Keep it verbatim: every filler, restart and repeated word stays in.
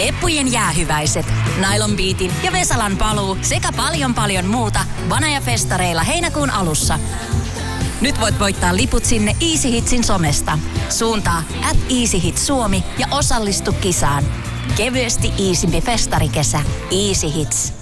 Peppujen jäähyväiset, Nylon Beatin ja Vesalan paluu sekä paljon paljon muuta Vanaja-festareilla heinäkuun alussa. Nyt voit voittaa liput sinne Easy Hitsin somesta. Suuntaa at Easy Hits Suomi ja osallistu kisaan. Kevyesti iisimpi festarikesä. Easy Hits.